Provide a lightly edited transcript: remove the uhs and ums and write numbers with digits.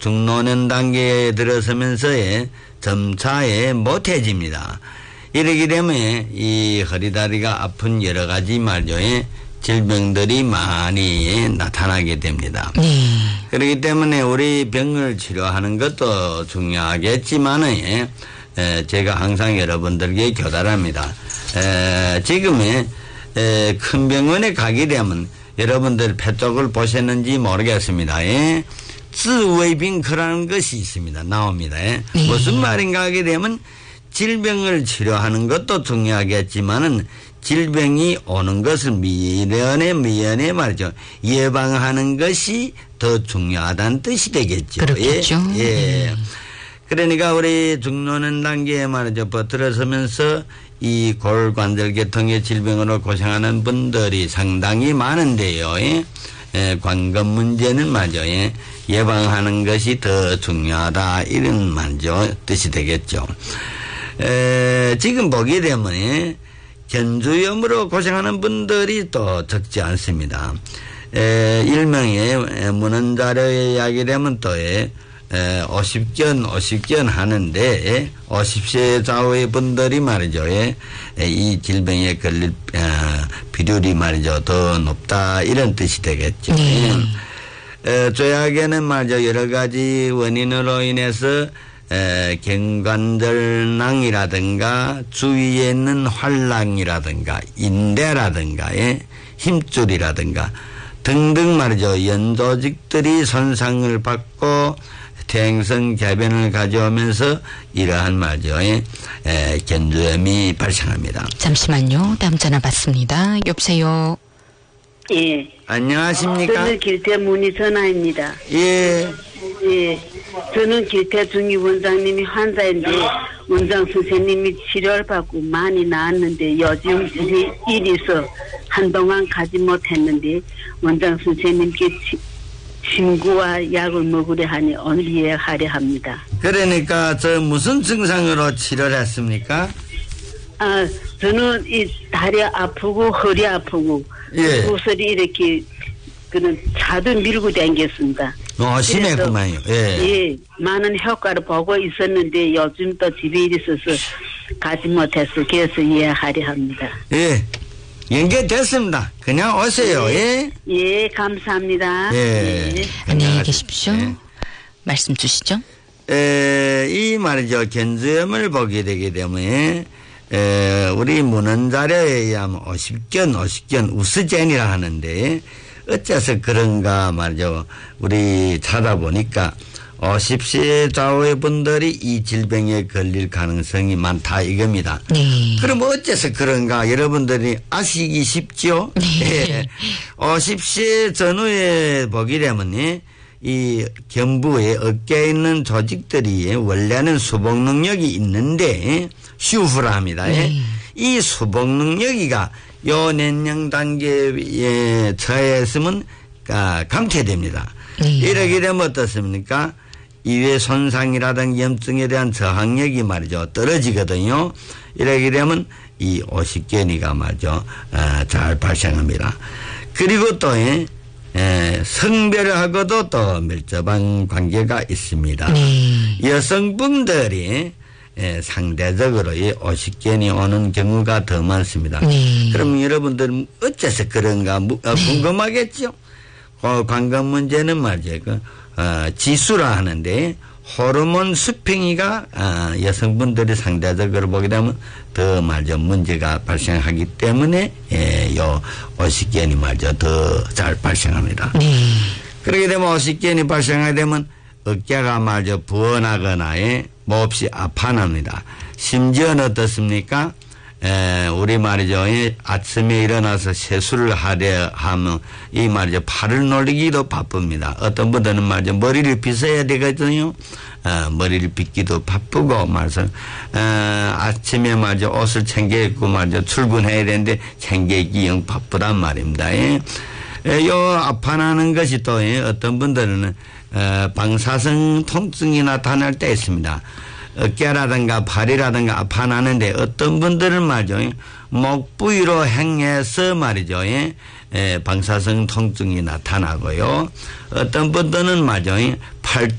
중노년 단계에 들어서면서 점차 못해집니다. 이렇게 되면 이 허리다리가 아픈 여러 가지 말이죠. 질병들이 많이 나타나게 됩니다. 그렇기 때문에 우리 병을 치료하는 것도 중요하겠지만은 제가 항상 여러분들에게 교달합니다. 지금의 큰 병원에 가게 되면 여러분들 폐 쪽을 보셨는지 모르겠습니다. 쯔웨이빙크라는 것이 있습니다. 나옵니다. 무슨 말인가 하게 되면 질병을 치료하는 것도 중요하겠지만은 질병이 오는 것을 미연에 말이죠. 예방하는 것이 더 중요하다는 뜻이 되겠죠. 그렇겠죠. 그러니까 우리 중노년 단계에 말이죠. 들어서면서 이 골관절계통의 질병으로 고생하는 분들이 상당히 많은데요. 관건 문제는 말이죠. 예방하는 것이 더 중요하다. 이런 말이죠. 뜻이 되겠죠. 지금 보게 되면 견주염으로 고생하는 분들이 또 적지 않습니다. 일명의 문헌자료에 이야기 되면 또 50견 하는데 50세 좌우의 분들이 말이죠. 이 질병에 걸릴 비율이 말이죠. 더 높다. 이런 뜻이 되겠죠. 조약에는 말이죠. 여러 가지 원인으로 인해서 경관절낭이라든가 주위에 있는 활랑이라든가 인대라든가 힘줄이라든가 등등 말이죠. 연조직들이 손상을 받고 퇴행성 개변을 가져오면서 이러한 말이죠. 견주염이 발생합니다. 잠시만요. 다음 전화 받습니다. 여보세요. 예. 안녕하십니까? 저는 길태 문의 전화입니다. 예. 예. 저는 길태 중위 원장님이 환자인데 원장 선생님이 치료를 받고 많이 나았는데 요즘 일이 있어 한동안 가지 못했는데 원장 선생님께 친구와 약을 먹으려 하니 오늘 예약하려 합니다. 그러니까 저 무슨 증상으로 치료를 했습니까? 저는 이 다리 아프고 허리 아프고 구슬이 이렇게 그는 차도 밀고 다녔습니다. 심했구만요. 예, 많은 효과를 보고 있었는데 요즘 또 집에 있어서 가지 못해서 그래서 예약하려 합니다. 예, 연결됐습니다. 그냥 오세요. 예, 감사합니다. 안녕히 계십시오. 말씀 주시죠. 이 말이죠. 견주염을 보게 되게 되면 우리 문헌자료에 의하면 50견 우스젠이라 하는데 어째서 그런가 말이죠. 우리 찾아보니까 50세 좌우의 분들이 이 질병에 걸릴 가능성이 많다 이겁니다. 그럼 어째서 그런가 여러분들이 아시기 쉽죠? 50세 전후에 보게 되면 이 견부에 어깨에 있는 조직들이 원래는 수복 능력이 있는데 슈후라 합니다. 이 수복 능력이가 요年령 단계에 처했으면 감퇴됩니다. 이렇게 되면 어떻습니까? 이외 손상이라든가 염증에 대한 저항력이 말이죠. 떨어지거든요. 이렇게 되면 이 오십견이가 말이죠. 잘 발생합니다. 그리고 또 성별하고도 또 밀접한 관계가 있습니다. 여성분들이 상대적으로 이 오십견이 오는 경우가 더 많습니다. 그럼 여러분들 어째서 그런가 궁금하겠죠? 관건 문제는 말이죠. 지수라 하는데 호르몬 수평이가 여성분들이 상대적으로 보게 되면 더 말이죠. 문제가 발생하기 때문에 요 오십견이 말이죠. 더 잘 발생합니다. 그렇게 되면 오십견이 발생하게 되면 어깨가 말이죠. 부어나거나 몹시 아파납니다. 심지어는 어떻습니까? 우리 말이죠. 아침에 일어나서 세수를 하려 하면 이 말이죠. 팔을 놀리기도 바쁩니다. 어떤 분들은 말이죠. 머리를 빗어야 되거든요. 머리를 빗기도 바쁘고 말이죠. 아침에 말이죠. 옷을 챙겨 입고 말이죠. 출근해야 되는데 챙기기 영 바쁘단 말입니다. 요 아파나는 것이 또 어떤 분들은 방사성 통증이 나타날 때 있습니다. 어깨라든가 팔이라든가 아파나는데 어떤 분들은 말이죠. 목 부위로 행해서 말이죠. 방사성 통증이 나타나고요. 어떤 분들은 말이죠. 팔